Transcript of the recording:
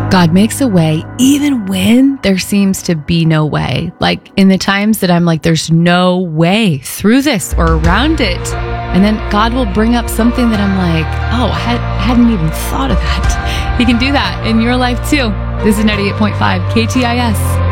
God makes a way even when there seems to be no way. Like in the times that I'm like, there's no way through this or around it. And then God will bring up something that I'm like, oh, I hadn't even thought of that. He can do that in your life too. This is 98.5 KTIS.